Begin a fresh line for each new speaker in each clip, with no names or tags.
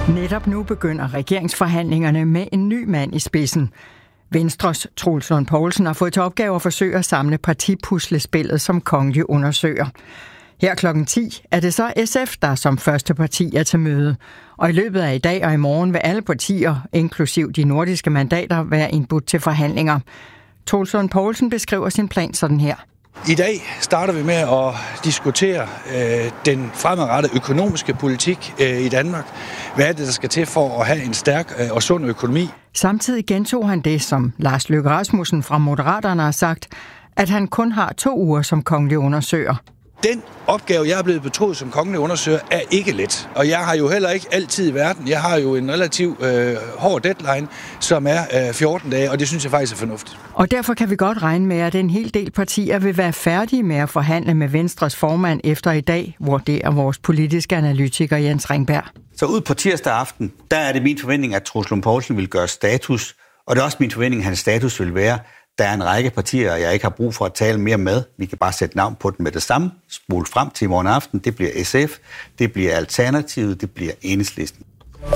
Netop nu begynder regeringsforhandlingerne med en ny mand i spidsen. Venstres Troels Lund Poulsen har fået til opgave at forsøge at samle partipuslespillet som kongelig undersøger. Her klokken 10 er det så SF, der som første parti er til møde. Og i løbet af i dag og i morgen vil alle partier, inklusiv de nordiske mandater, være indbudt til forhandlinger. Troels Lund Poulsen beskriver sin plan sådan her.
I dag starter vi med at diskutere den fremadrettede økonomiske politik i Danmark. Hvad er det, der skal til for at have en stærk og sund økonomi?
Samtidig gentog han det, som Lars Løkke Rasmussen fra Moderaterne har sagt, at han kun har 2 uger som kongelig undersøger.
Den opgave, jeg er blevet betroet som kongelig undersøger, er ikke let. Og jeg har jo heller ikke altid i verden. Jeg har jo en relativt hård deadline, som er 14 dage, og det synes jeg faktisk er fornuftigt.
Og derfor kan vi godt regne med, at en hel del partier vil være færdige med at forhandle med Venstres formand efter i dag, vurderer vores politiske analytiker Jens Ringberg.
Så ud på tirsdag aften, der er det min forventning, at Troels Lund Poulsen vil gøre status, og det er også min forventning, at hans status vil være, der er en række partier, jeg ikke har brug for at tale mere med. Vi kan bare sætte navn på dem med det samme. Spole frem til i morgen aften. Det bliver SF, det bliver Alternativet, det bliver Enhedslisten.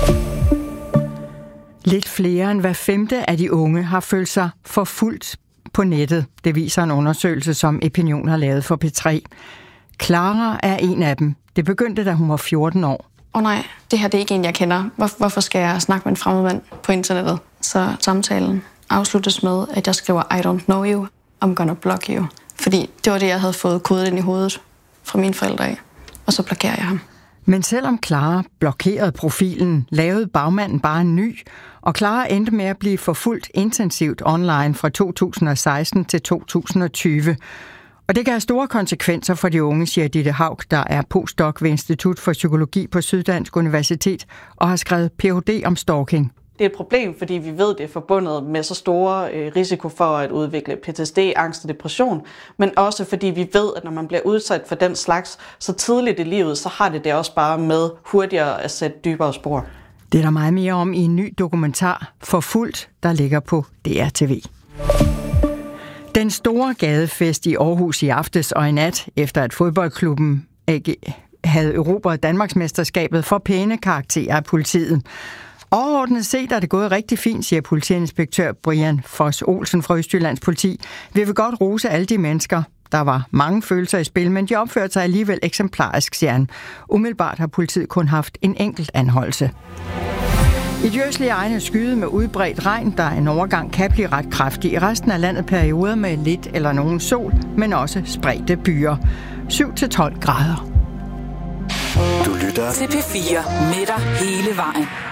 Lidt flere end hver 5. af de unge har følt sig forfulgt på nettet. Det viser en undersøgelse, som Epinion har lavet for P3. Clara er en af dem. Det begyndte, da hun var 14 år.
Nej, det her det er ikke en, jeg kender. Hvorfor skal jeg snakke med en fremmed mand på internettet? Så samtalen afsluttes med, at jeg skriver, I don't know you, I'm gonna block you. Fordi det var det, jeg havde fået kodet ind i hovedet fra mine forældre af. Og så blokerer jeg ham.
Men selvom Clara blokerede profilen, lavede bagmanden bare en ny, og Clara endte med at blive forfulgt intensivt online fra 2016 til 2020. Og det kan have store konsekvenser for de unge, siger Ditte Haug, der er postdoc ved Institut for Psykologi på Syddansk Universitet og har skrevet Ph.D. om stalking.
Det er et problem, fordi vi ved, det er forbundet med så store risiko for at udvikle PTSD, angst og depression, men også fordi vi ved, at når man bliver udsat for den slags så tidligt i livet, så har det også bare med hurtigere at sætte dybere spor.
Det er der meget mere om i en ny dokumentar, Forfulgt, der ligger på DRTV. Den store gadefest i Aarhus i aftes og i nat, efter at fodboldklubben AG havde erobret Danmarksmesterskabet for pæne karakterer af politiet. Overordnet set er det gået rigtig fint, siger politiinspektør Brian Foss Olsen fra Østjyllands Politi. Vi vil godt rose alle de mennesker. Der var mange følelser i spil, men de opførte sig alligevel eksemplarisk, siger han. Umiddelbart har politiet kun haft en enkelt anholdelse. I de østlige egne skyde med udbredt regn, der en overgang kan blive ret kraftig. I resten af landet perioder med lidt eller nogen sol, men også spredte byer. 7-12 grader.
Du lytter til P4 med dig hele vejen.